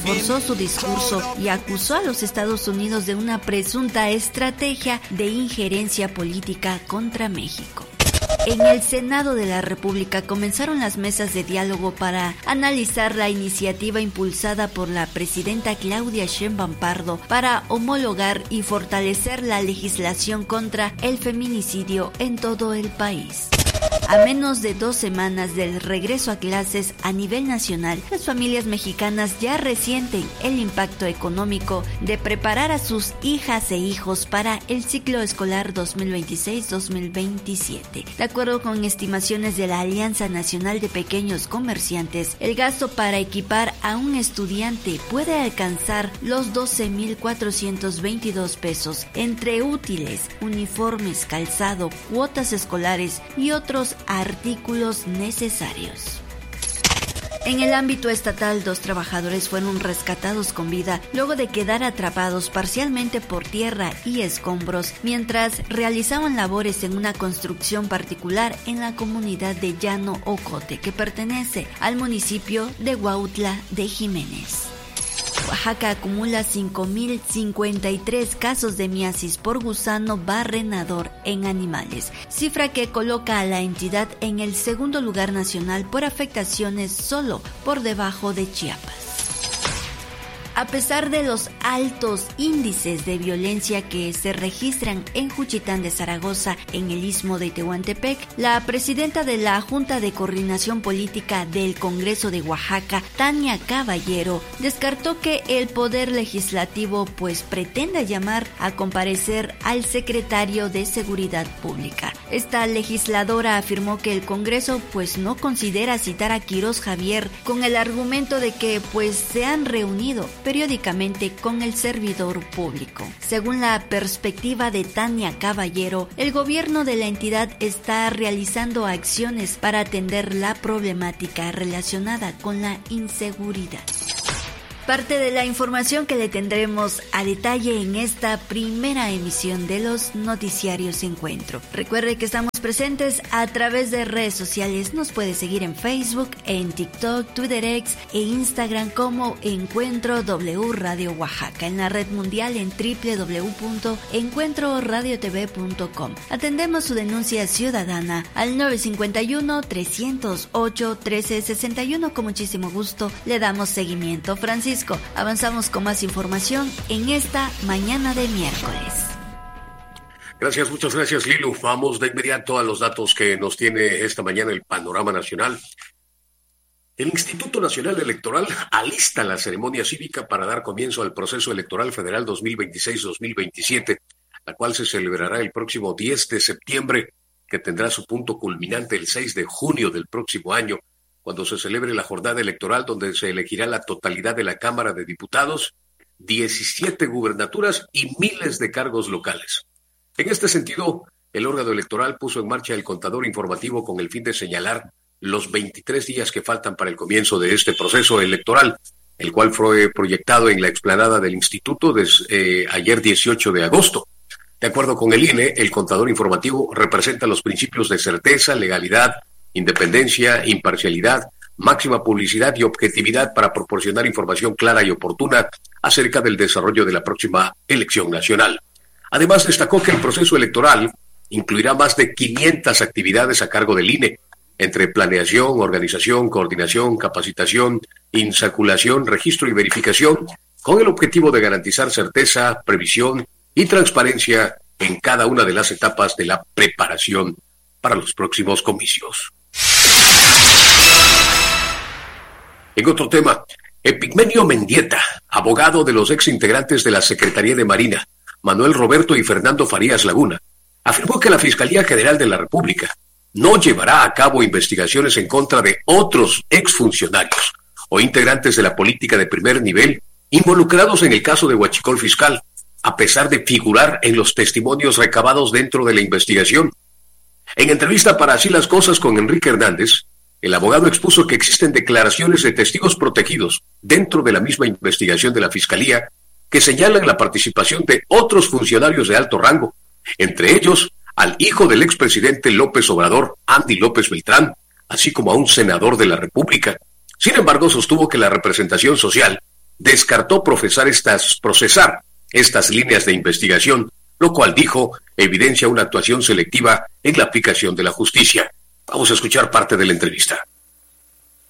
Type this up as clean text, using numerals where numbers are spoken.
Forzó su discurso y acusó a los Estados Unidos de una presunta estrategia de injerencia política contra México. En el Senado de la República comenzaron las mesas de diálogo para analizar la iniciativa impulsada por la presidenta Claudia Sheinbaum Pardo para homologar y fortalecer la legislación contra el feminicidio en todo el país. A menos de 2 semanas del regreso a clases a nivel nacional, las familias mexicanas ya resienten el impacto económico de preparar a sus hijas e hijos para el ciclo escolar 2026-2027. De acuerdo con estimaciones de la Alianza Nacional de Pequeños Comerciantes, el gasto para equipar a un estudiante puede alcanzar los 12,422 pesos entre útiles, uniformes, calzado, cuotas escolares y otros artículos necesarios. En el ámbito estatal, 2 trabajadores fueron rescatados con vida luego de quedar atrapados parcialmente por tierra y escombros mientras realizaban labores en una construcción particular en la comunidad de Llano Ocote, que pertenece al municipio de Huautla de Jiménez. Oaxaca acumula 5,053 casos de miasis por gusano barrenador en animales, cifra que coloca a la entidad en el segundo lugar nacional por afectaciones, solo por debajo de Chiapas. A pesar de los altos índices de violencia que se registran en Juchitán de Zaragoza, en el istmo de Tehuantepec, la presidenta de la Junta de Coordinación Política del Congreso de Oaxaca, Tania Caballero, descartó que el Poder Legislativo pretenda llamar a comparecer al secretario de Seguridad Pública. Esta legisladora afirmó que el Congreso no considera citar a Quirós Javier con el argumento de que se han reunido periódicamente con el servidor público. Según la perspectiva de Tania Caballero, el gobierno de la entidad está realizando acciones para atender la problemática relacionada con la inseguridad. Parte de la información que le tendremos a detalle en esta primera emisión de los noticiarios Encuentro. Recuerde que estamos presentes a través de redes sociales. Nos puede seguir en Facebook, en TikTok, Twitter X e Instagram como Encuentro W Radio Oaxaca, en la red mundial en www.encuentroradiotv.com. Atendemos su denuncia ciudadana al 951-308-1361. Con muchísimo gusto le damos seguimiento. Francisco, avanzamos con más información en esta mañana de miércoles. Gracias, muchas gracias, Lilu. Vamos de inmediato a los datos que nos tiene esta mañana el panorama nacional. El Instituto Nacional Electoral alista la ceremonia cívica para dar comienzo al proceso electoral federal 2026-2027, la cual se celebrará el próximo 10 de septiembre, que tendrá su punto culminante el 6 de junio del próximo año, cuando se celebre la jornada electoral donde se elegirá la totalidad de la Cámara de Diputados, 17 gubernaturas y miles de cargos locales. En este sentido, el órgano electoral puso en marcha el contador informativo con el fin de señalar los 23 días que faltan para el comienzo de este proceso electoral, el cual fue proyectado en la explanada del Instituto desde ayer 18 de agosto. De acuerdo con el INE, el contador informativo representa los principios de certeza, legalidad, independencia, imparcialidad, máxima publicidad y objetividad para proporcionar información clara y oportuna acerca del desarrollo de la próxima elección nacional. Además, destacó que el proceso electoral incluirá más de 500 actividades a cargo del INE, entre planeación, organización, coordinación, capacitación, insaculación, registro y verificación, con el objetivo de garantizar certeza, previsión y transparencia en cada una de las etapas de la preparación para los próximos comicios. En otro tema, Epigmenio Mendieta, abogado de los exintegrantes de la Secretaría de Marina, Manuel Roberto y Fernando Farías Laguna, afirmó que la Fiscalía General de la República no llevará a cabo investigaciones en contra de otros exfuncionarios o integrantes de la política de primer nivel involucrados en el caso de Huachicol Fiscal, a pesar de figurar en los testimonios recabados dentro de la investigación. En entrevista para Así las Cosas con Enrique Hernández, el abogado expuso que existen declaraciones de testigos protegidos dentro de la misma investigación de la Fiscalía que señalan la participación de otros funcionarios de alto rango, entre ellos al hijo del expresidente López Obrador, Andy López Beltrán, así como a un senador de la República. Sin embargo, sostuvo que la representación social descartó procesar estas líneas de investigación, lo cual dijo evidencia una actuación selectiva en la aplicación de la justicia. Vamos a escuchar parte de la entrevista.